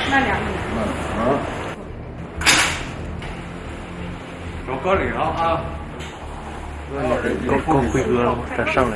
那2米。 找高领上啊。 高辉哥了，咱上来。